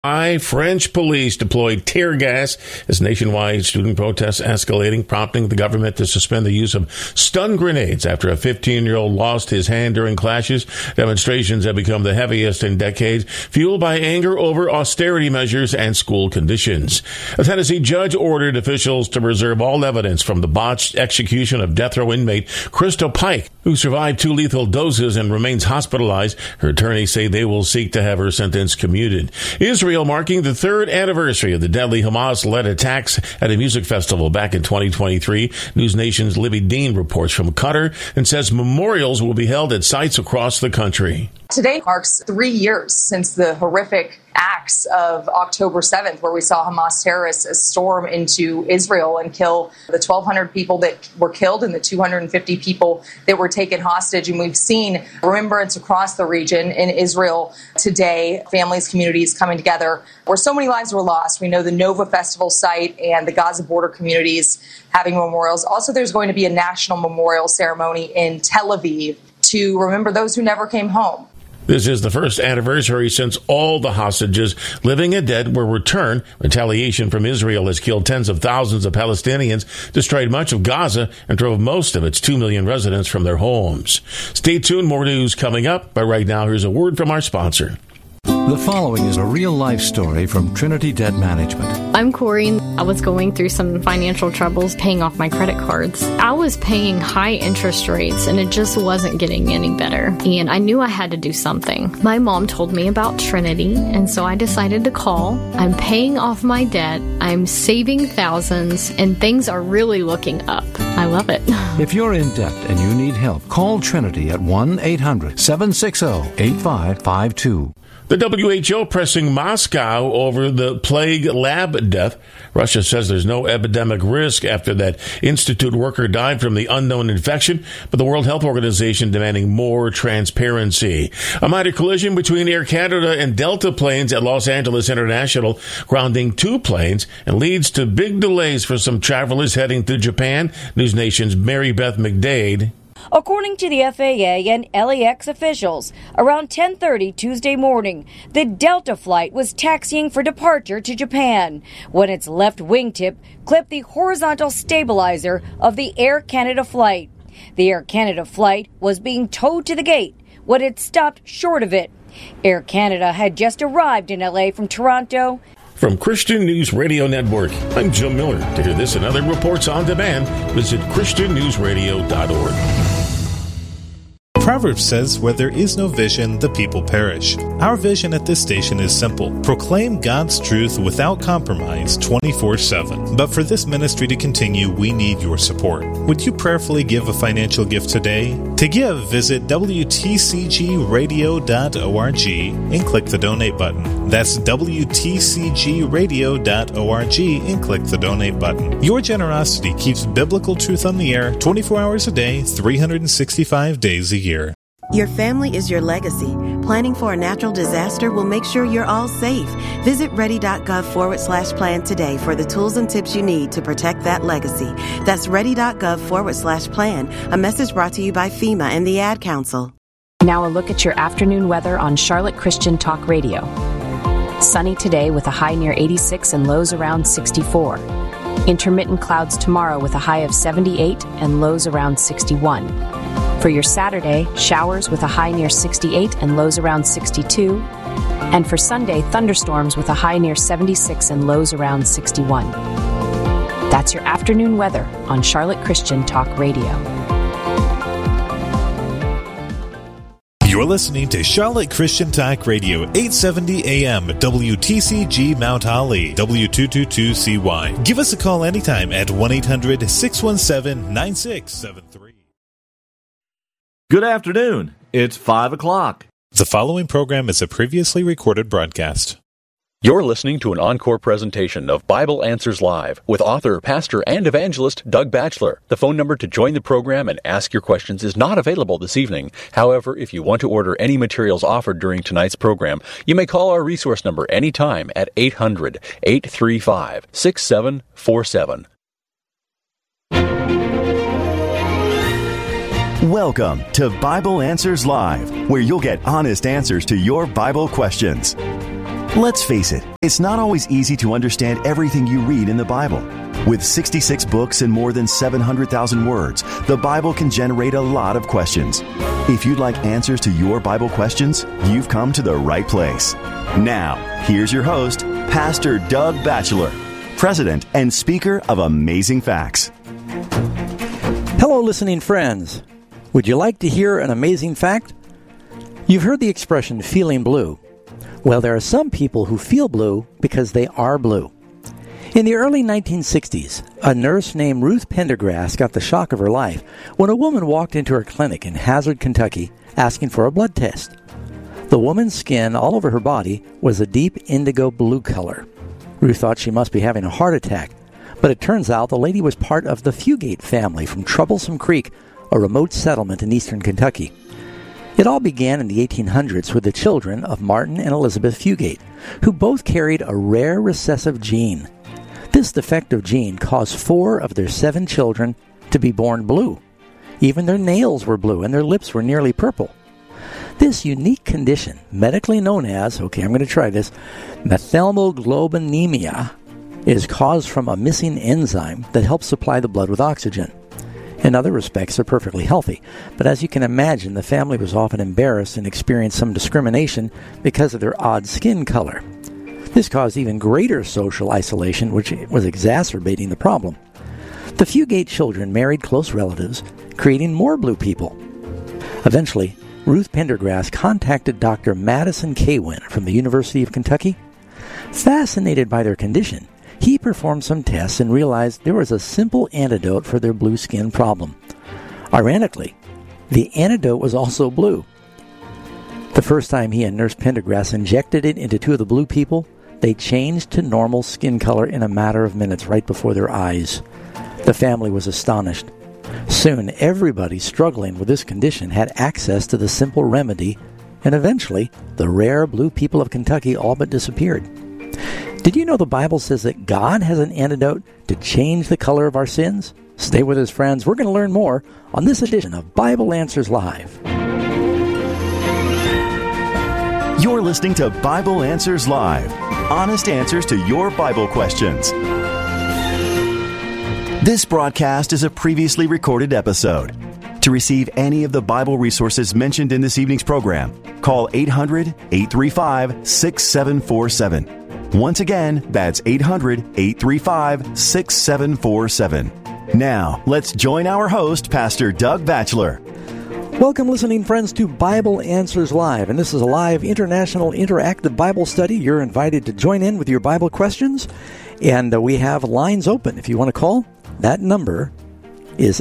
French police deployed tear gas as nationwide student protests escalating, prompting the government to suspend the use of stun grenades after a 15-year-old lost his hand during clashes. Demonstrations have become the heaviest in decades, fueled by anger over austerity measures and school conditions. A Tennessee judge ordered officials to preserve all evidence from the botched execution of death row inmate Crystal Pike, who survived 2 lethal doses and remains hospitalized. Her attorneys say they will seek to have her sentence commuted. Israel marking the 3rd anniversary of the deadly Hamas-led attacks at a music festival back in 2023. News Nation's Libby Dean reports from Qatar and says memorials will be held at sites across the country. Today marks 3 years since the horrific acts of October 7th, where we saw Hamas terrorists storm into Israel and kill the 1,200 people that were killed and the 250 people that were taken hostage. And we've seen remembrance across the region in Israel today, families, communities coming together where so many lives were lost. We know the Nova Festival site and the Gaza border communities having memorials. Also, there's going to be a national memorial ceremony in Tel Aviv to remember those who never came home. This is the 1st anniversary since all the hostages, living and dead, were returned. Retaliation from Israel has killed tens of thousands of Palestinians, destroyed much of Gaza, and drove most of its 2 million residents from their homes. Stay tuned, more news coming up, but right now here's a word from our sponsor. The following is a real-life story from Trinity Debt Management. I'm Corey. I was going through some financial troubles paying off my credit cards. I was paying high interest rates, and it just wasn't getting any better. And I knew I had to do something. My mom told me about Trinity, and so I decided to call. I'm paying off my debt. I'm saving thousands, and things are really looking up. I love it. If you're in debt and you need help, call Trinity at 1-800-760-8552. The WHO pressing Moscow over the plague lab death. Russia says there's no epidemic risk after that institute worker died from the unknown infection, but the World Health Organization demanding more transparency. A minor collision between Air Canada and Delta planes at Los Angeles International, grounding 2 planes, and leads to big delays for some travelers heading to Japan. News Nation's Mary Beth McDade. According to the FAA and LAX officials, around 10:30 Tuesday morning, the Delta flight was taxiing for departure to Japan when its left wingtip clipped the horizontal stabilizer of the Air Canada flight. The Air Canada flight was being towed to the gate when it stopped short of it. Air Canada had just arrived in LA from Toronto. From Christian News Radio Network, I'm Jim Miller. To hear this and other reports on demand, visit ChristianNewsRadio.org. Proverbs says, where there is no vision, the people perish. Our vision at this station is simple. Proclaim God's truth without compromise 24/7. But for this ministry to continue, we need your support. Would you prayerfully give a financial gift today? To give, visit WTCGradio.org and click the donate button. That's WTCGradio.org and click the donate button. Your generosity keeps biblical truth on the air 24 hours a day, 365 days a year. Your family is your legacy. Planning for a natural disaster will make sure you're all safe. Visit ready.gov/plan today for the tools and tips you need to protect that legacy. That's ready.gov/plan. A message brought to you by FEMA and the Ad Council. Now a look at your afternoon weather on Charlotte Christian Talk Radio. Sunny today with a high near 86 and lows around 64. Intermittent clouds tomorrow with a high of 78 and lows around 61. For your Saturday, showers with a high near 68 and lows around 62. And for Sunday, thunderstorms with a high near 76 and lows around 61. That's your afternoon weather on Charlotte Christian Talk Radio. You're listening to Charlotte Christian Talk Radio, 870 AM, WTCG Mount Holly, W222CY. Give us a call anytime at 1-800-617-9673. Good afternoon. It's 5 o'clock. The following program is a previously recorded broadcast. You're listening to an encore presentation of Bible Answers Live with author, pastor, and evangelist Doug Batchelor. The phone number to join the program and ask your questions is not available this evening. However, if you want to order any materials offered during tonight's program, you may call our resource number anytime at 800-835-6747. Welcome to Bible Answers Live, where you'll get honest answers to your Bible questions. Let's face it, it's not always easy to understand everything you read in the Bible. With 66 books and more than 700,000 words, the Bible can generate a lot of questions. If you'd like answers to your Bible questions, you've come to the right place. Now, here's your host, Pastor Doug Batchelor, President and Speaker of Amazing Facts. Hello, listening friends. Would you like to hear an amazing fact? You've heard the expression feeling blue. Well, there are some people who feel blue because they are blue. In the early 1960s, a nurse named Ruth Pendergrass got the shock of her life when a woman walked into her clinic in Hazard, Kentucky, asking for a blood test. The woman's skin all over her body was a deep indigo blue color. Ruth thought she must be having a heart attack, but it turns out the lady was part of the Fugate family from Troublesome Creek, a remote settlement in eastern Kentucky. It all began in the 1800s with the children of Martin and Elizabeth Fugate, who both carried a rare recessive gene. This defective gene caused 4 of their 7 children to be born blue. Even their nails were blue and their lips were nearly purple. This unique condition, medically known as, I'm going to try this, methylmoglobinemia, is caused from a missing enzyme that helps supply the blood with oxygen. In other respects, they're perfectly healthy, but as you can imagine, the family was often embarrassed and experienced some discrimination because of their odd skin color. This caused even greater social isolation, which was exacerbating the problem. The Fugate children married close relatives, creating more blue people. Eventually, Ruth Pendergrass contacted Dr. Madison Caywin from the University of Kentucky. Fascinated by their condition, he performed some tests and realized there was a simple antidote for their blue skin problem. Ironically, the antidote was also blue. The first time he and Nurse Pendergrass injected it into 2 of the blue people, they changed to normal skin color in a matter of minutes right before their eyes. The family was astonished. Soon, everybody struggling with this condition had access to the simple remedy, and eventually, the rare blue people of Kentucky all but disappeared. Did you know the Bible says that God has an antidote to change the color of our sins? Stay with us, friends. We're going to learn more on this edition of Bible Answers Live. You're listening to Bible Answers Live, honest answers to your Bible questions. This broadcast is a previously recorded episode. To receive any of the Bible resources mentioned in this evening's program, call 800-835-6747. Once again, that's 800-835-6747. Now, let's join our host, Pastor Doug Batchelor. Welcome, listening friends, to Bible Answers Live, and this is a live international interactive Bible study. You're invited to join in with your Bible questions, and we have lines open. If you want to call, that number is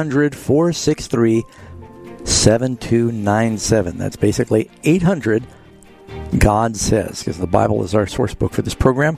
800-463-7297. That's basically 800 God Says, because the Bible is our source book for this program.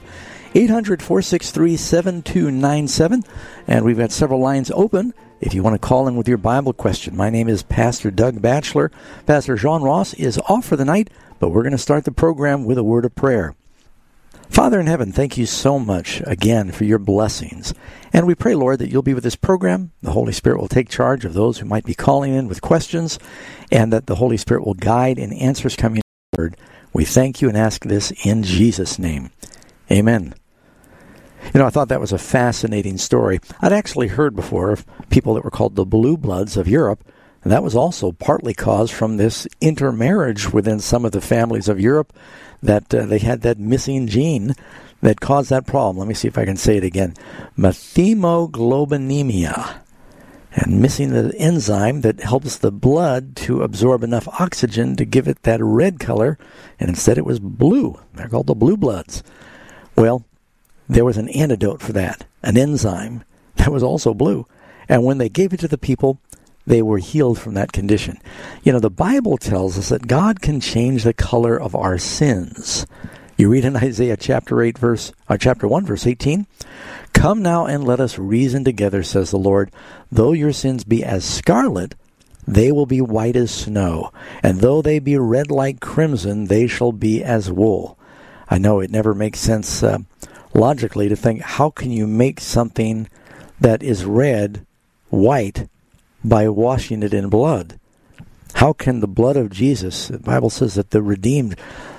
800-463-7297. And we've got several lines open if you want to call in with your Bible question. My name is Pastor Doug Batchelor. Pastor John Ross is off for the night, but we're going to start the program with a word of prayer. Father in heaven, thank you so much again for your blessings. And we pray, Lord, that you'll be with this program. The Holy Spirit will take charge of those who might be calling in with questions, and that the Holy Spirit will guide and answers coming forward. We thank you and ask this in Jesus' name. Amen. You know, I thought that was a fascinating story. I'd actually heard before of people that were called the Blue Bloods of Europe, and that was also partly caused from this intermarriage within some of the families of Europe, that they had that missing gene that caused that problem. Let me see if I can say it again. Methylmoglobinemia. And missing the enzyme that helps the blood to absorb enough oxygen to give it that red color, and instead it was blue. They're called the Blue Bloods. Well, there was an antidote for that, an enzyme that was also blue. And when they gave it to the people, they were healed from that condition. You know, the Bible tells us that God can change the color of our sins. You read in Isaiah chapter 1, verse 18, "Come now and let us reason together, says the Lord. Though your sins be as scarlet, they will be white as snow. And though they be red like crimson, they shall be as wool." I know it never makes sense logically to think, how can you make something that is red white by washing it in blood? How can the blood of Jesus, the Bible says that the redeemed,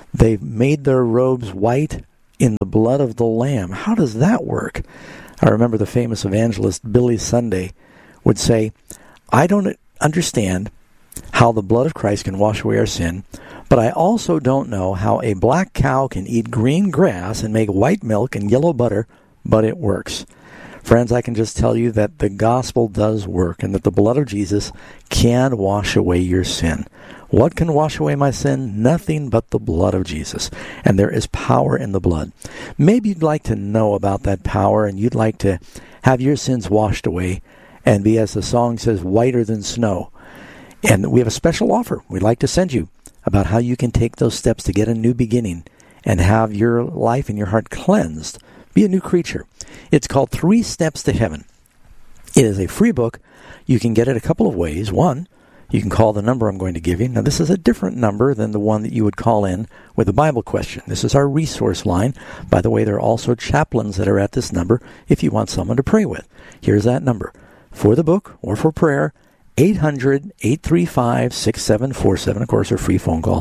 They've made their robes white in the blood of the Lamb. How does that work? I remember the famous evangelist Billy Sunday would say, I don't understand how the blood of Christ can wash away our sin, but I also don't know how a black cow can eat green grass and make white milk and yellow butter, but it works. Friends, I can just tell you that the gospel does work and that the blood of Jesus can wash away your sin. What can wash away my sin? Nothing but the blood of Jesus. And there is power in the blood. Maybe you'd like to know about that power and you'd like to have your sins washed away and be, as the song says, whiter than snow. And we have a special offer we'd like to send you about how you can take those steps to get a new beginning and have your life and your heart cleansed. Be a new creature. It's called 3 Steps to Heaven. It is a free book. You can get it a couple of ways. One, you can call the number I'm going to give you. Now, this is a different number than the one that you would call in with a Bible question. This is our resource line. By the way, there are also chaplains that are at this number if you want someone to pray with. Here's that number. For the book or for prayer, 800-835-6747. Of course, our free phone call.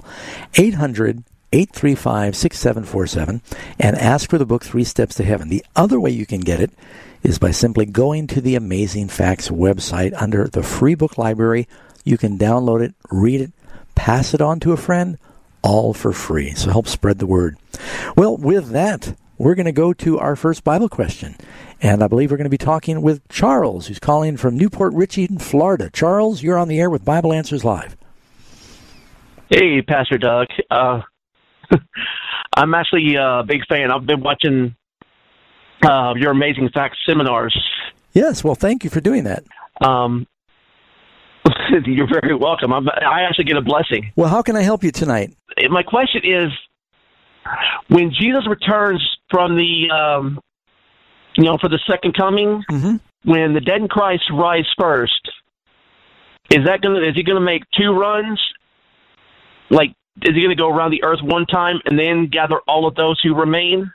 800-835-6747. And ask for the book 3 Steps to Heaven. The other way you can get it is by simply going to the Amazing Facts website under the free book library. You can download it, read it, pass it on to a friend, all for free. So help spread the word. Well, with that, we're going to go to our first Bible question. And I believe we're going to be talking with Charles, who's calling from Newport Richey in Florida. Charles, you're on the air with Bible Answers Live. Hey, Pastor Doug. I'm actually a big fan. I've been watching your Amazing Facts seminars. Yes, well, thank you for doing that. You're very welcome. I actually get a blessing. Well, how can I help you tonight? My question is, when Jesus returns from the, for the second coming, when the dead in Christ rise first, is he going to make 2 runs? Like, is he going to go around the earth one time and then gather all of those who remain?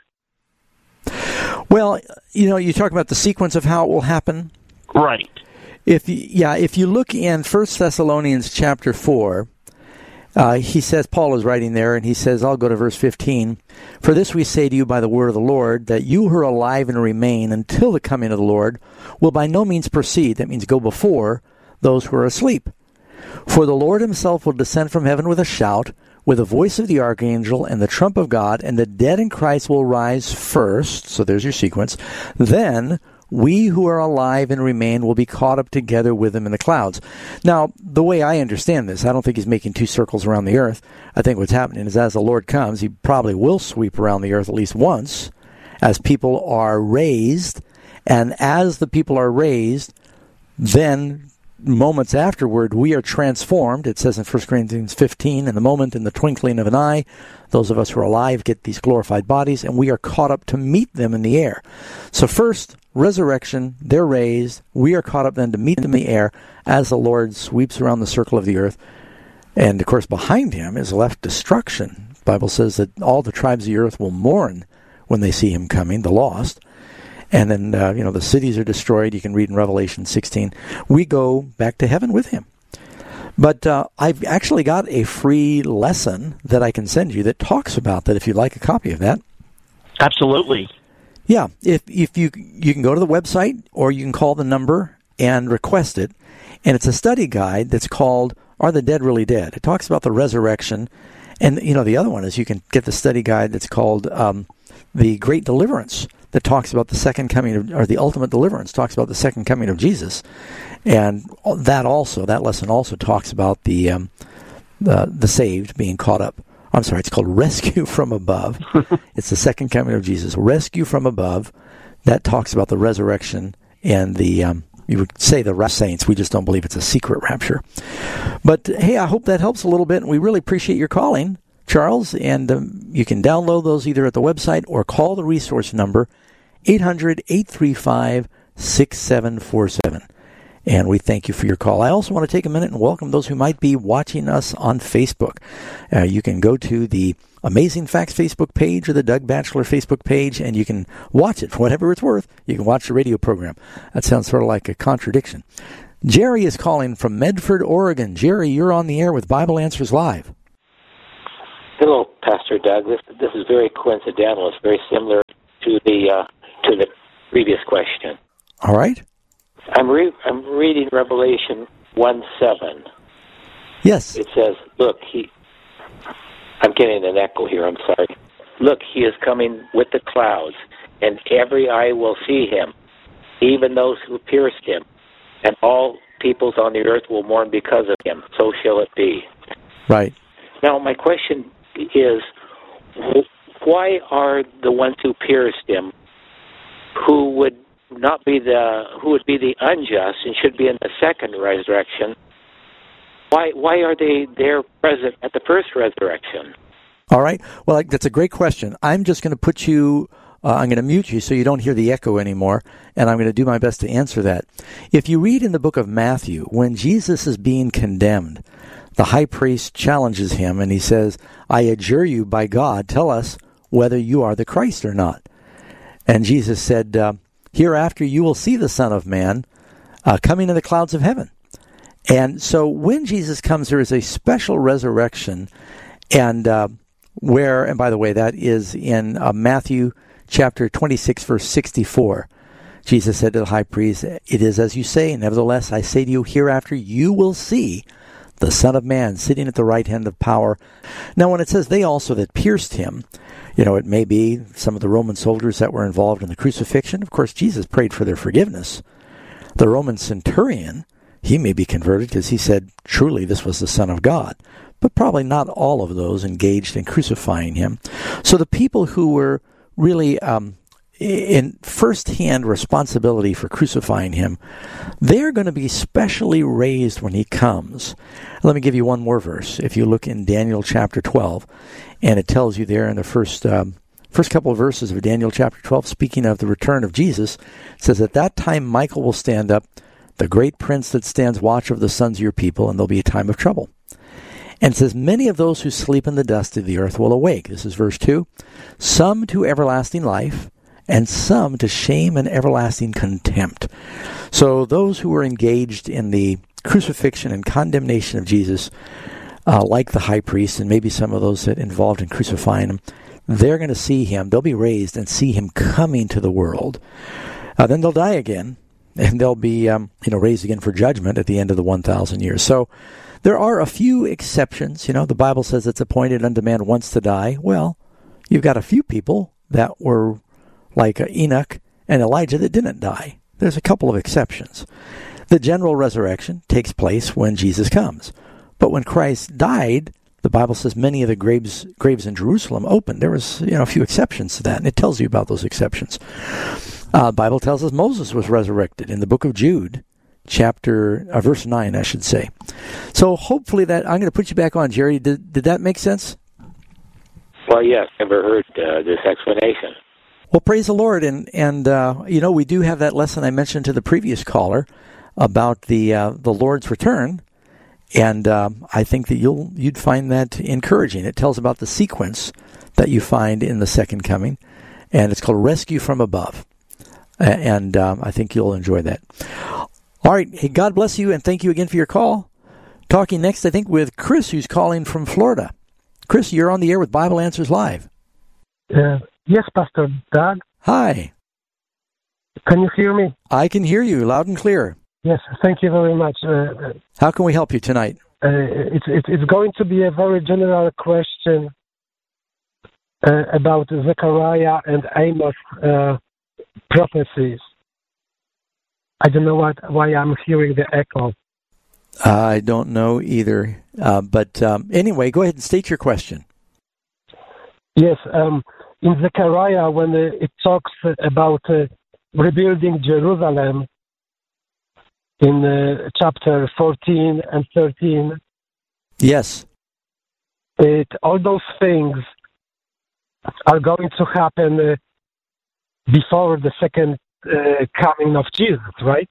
Well, you talk about the sequence of how it will happen. Right. If you look in 1 Thessalonians chapter 4, he says, Paul is writing there, and he says, I'll go to verse 15. For this we say to you by the word of the Lord, that you who are alive and remain until the coming of the Lord will by no means precede, that means go before, those who are asleep. For the Lord himself will descend from heaven with a shout, with the voice of the archangel and the trump of God, and the dead in Christ will rise first. So there's your sequence. Then we who are alive and remain will be caught up together with them in the clouds. Now, the way I understand this, I don't think he's making 2 circles around the earth. I think what's happening is as the Lord comes, he probably will sweep around the earth at least once as people are raised. And as the people are raised, then moments afterward, we are transformed. It says in 1 Corinthians 15, in the moment, in the twinkling of an eye, those of us who are alive get these glorified bodies, and we are caught up to meet them in the air. So first, resurrection, they're raised. We are caught up then to meet them in the air as the Lord sweeps around the circle of the earth. And, of course, behind him is left destruction. The Bible says that all the tribes of the earth will mourn when they see him coming, the lost. And then, the cities are destroyed. You can read in Revelation 16. We go back to heaven with him. But I've actually got a free lesson that I can send you that talks about that if you'd like a copy of that. Absolutely. Yeah. If you can go to the website or you can call the number and request it. And it's a study guide that's called Are the Dead Really Dead? It talks about the resurrection. And, the other one is you can get the study guide that's called The Great Deliverance, that talks about the second coming or the ultimate deliverance, talks about the second coming of Jesus. And that lesson also talks about the saved being caught up. I'm sorry, it's called Rescue from Above. It's the second coming of Jesus. Rescue from Above. That talks about the resurrection and you would say the saints. We just don't believe it's a secret rapture. But, hey, I hope that helps a little bit, and we really appreciate your calling, Charles. And you can download those either at the website or call the resource number, 800-835-6747. And we thank you for your call. I also want to take a minute and welcome those who might be watching us on Facebook. You can go to the Amazing Facts Facebook page or the Doug Batchelor Facebook page, and you can watch it for whatever it's worth. You can watch the radio program. That sounds sort of like a contradiction. Jerry is calling from Medford, Oregon. Jerry, you're on the air with Bible Answers Live. Hello, Pastor Doug. This is very coincidental. It's very similar to the previous question. All right. I'm reading Revelation 1:7. Yes. It says, "Look, I'm getting an echo here. I'm sorry. Look, he is coming with the clouds, and every eye will see him, even those who pierced him, and all peoples on the earth will mourn because of him. So shall it be." Right. Now, my question is, why are the ones who pierced him, who would be the unjust and should be in the second resurrection, why are they there present at the first resurrection? All right. Well, that's a great question. I'm just going to put you, I'm going to mute you so you don't hear the echo anymore, and I'm going to do my best to answer that. If you read in the book of Matthew, when Jesus is being condemned, the high priest challenges him, and he says, "I adjure you by God, tell us whether you are the Christ or not." And Jesus said, "Hereafter you will see the Son of Man coming in the clouds of heaven." And so when Jesus comes, there is a special resurrection, and and by the way, that is in Matthew chapter 26, verse 64. Jesus said to the high priest, "It is as you say, nevertheless I say to you, hereafter you will see the Son of Man sitting at the right hand of power." Now, when it says they also that pierced him, it may be some of the Roman soldiers that were involved in the crucifixion. Of course, Jesus prayed for their forgiveness. The Roman centurion, he may be converted because he said, truly, this was the Son of God. But probably not all of those engaged in crucifying him. So the people who were really in first-hand responsibility for crucifying him, they're going to be specially raised when he comes. Let me give you one more verse. If you look in Daniel chapter 12, and it tells you there in the first couple of verses of Daniel chapter 12, speaking of the return of Jesus, it says, "At that time Michael will stand up, the great prince that stands watch over the sons of your people, and there'll be a time of trouble." And it says, "Many of those who sleep in the dust of the earth will awake." This is verse 2. "Some to everlasting life, and some to shame and everlasting contempt." So those who were engaged in the crucifixion and condemnation of Jesus, like the high priest and maybe some of those that involved in crucifying him, they're going to see him. They'll be raised and see him coming to the world. Then they'll die again, and they'll be raised again for judgment at the end of the 1,000 years. So there are a few exceptions. The Bible says it's appointed unto man once to die. Well, you've got a few people that were like Enoch and Elijah that didn't die. There's a couple of exceptions. The general resurrection takes place when Jesus comes. But when Christ died, the Bible says many of the graves in Jerusalem opened. There was a few exceptions to that, and it tells you about those exceptions. The Bible tells us Moses was resurrected in the book of Jude, verse 9, I should say. So hopefully that, I'm going to put you back on, Jerry. Did that make sense? Well, yes, never heard this explanation. Well, praise the Lord, and we do have that lesson I mentioned to the previous caller about the Lord's return, and I think that you'd find that encouraging. It tells about the sequence that you find in the second coming, and it's called Rescue from Above, and I think you'll enjoy that. All right, hey, God bless you, and thank you again for your call. Talking next, I think, with Chris, who's calling from Florida. Chris, you're on the air with Bible Answers Live. Yes, Pastor Doug. Hi. Can you hear me? I can hear you loud and clear. Yes, thank you very much. How can we help you tonight? It's going to be a very general question about Zechariah and Amos prophecies. I don't know why I'm hearing the echo. I don't know either. But anyway, go ahead and state your question. Yes, in Zechariah, when it talks about rebuilding Jerusalem in chapter 14 and 13. Yes. All those things are going to happen before the second coming of Jesus, right?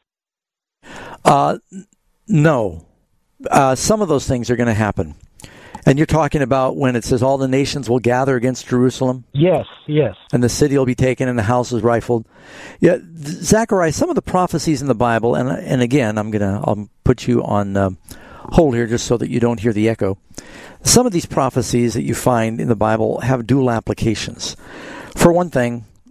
No. Some of those things are going to happen. And you're talking about when it says all the nations will gather against Jerusalem? Yes. And the city will be taken and the houses rifled. Yeah, Zechariah, some of the prophecies in the Bible, and again, I'll put you on hold here just so that you don't hear the echo. Some of these prophecies that you find in the Bible have dual applications. For one thing,